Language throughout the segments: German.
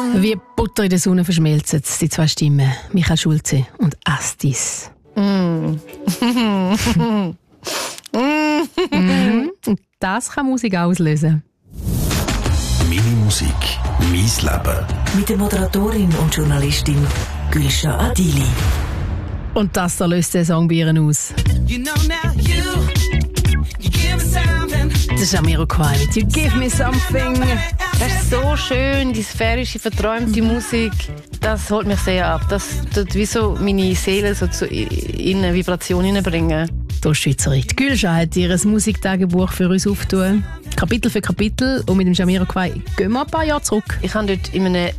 Wie Butter in der Sonne verschmelzen die zwei Stimmen, Michael Schulze und Astis. Und das kann Musik auslösen. Meine Musik, mein Leben. Mit der Moderatorin und Journalistin Gülscha Adili. Und das da löst den Song bei ihr aus. Das ist Jamiroquai mit «You Give Me Something». Das ist so schön, die sphärische, verträumte Musik. Das holt mich sehr ab. Das tut wie so meine Seele so in eine Vibration hineinbringen. Die Schweizerin Gülscha hat ihr Musiktagebuch für uns aufgetan. Kapitel für Kapitel. Und mit dem Jamiroquai gehen wir ein paar Jahre zurück. Ich habe dort in einem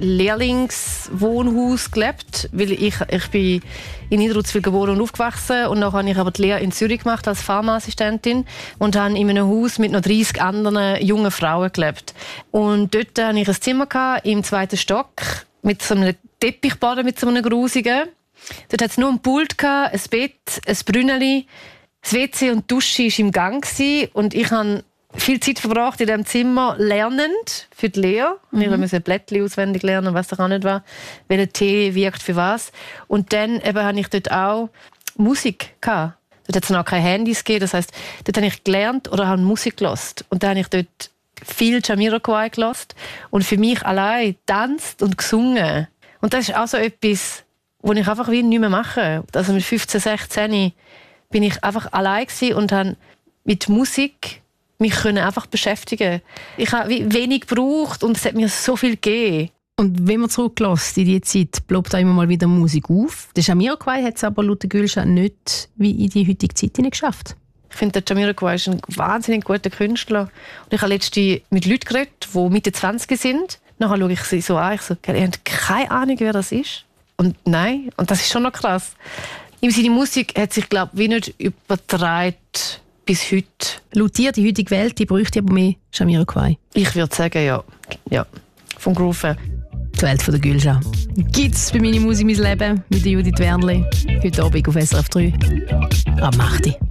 Lehrlingswohnhaus gelebt, weil ich bin in Niederutzwil geboren und aufgewachsen. Und dann habe ich aber die Lehre in Zürich gemacht als Pharmaassistentin und habe in einem Haus mit noch 30 anderen jungen Frauen gelebt. Und dort hatte ich ein Zimmer im 2. Stock mit so einem Teppichboden, mit so einem grusigen. Dort hatte es nur ein Pult, ein Bett, ein Brünneli. Das WC und die Dusche war im Gang und ich habe viel Zeit verbracht in diesem Zimmer lernend für die Lehre. Ich musste Blättchen auswendig lernen, was auch nicht war, welcher Tee wirkt für was. Und dann habe ich dort auch Musik gehabt. Dort hat es noch keine Handys gegeben, das heisst, dort habe ich gelernt oder habe Musik gehört. Und dann habe ich dort viel Jamiroquai gehört und für mich allein getanzt und gesungen. Und das ist auch so etwas, was ich einfach wie nicht mehr mache. Also mit 15, 16 bin ich einfach allein und habe mit Musik mich einfach beschäftigen. Ich habe wenig gebraucht und es hat mir so viel gegeben. Und wenn man zurücklässt in die Zeit, ploppt auch immer mal wieder Musik auf. Der Jamiroquai hat es aber laut Gülscha nicht wie in die heutige Zeit geschafft. Ich finde, der Jamiroquai ist ein wahnsinnig guter Künstler. Und ich habe letztens mit Leuten geredet, die Mitte 20 sind. Nachher schaue ich sie so an, ich so, ihr habt keine Ahnung, wer das ist. Und nein, und das ist schon noch krass. Seine Musik hat sich, glaube ich, wie nicht übertragen bis heute. Laut dir, die heutige Welt, die bräuchte aber mehr Jamiroquai. Ich würde sagen, ja. Vom Groove her. Die Welt von der Gülscha. Gibt's bei «Meine Musik, mein Leben» mit der Judith Wernli. Heute Abend auf SRF 3. Ab 8.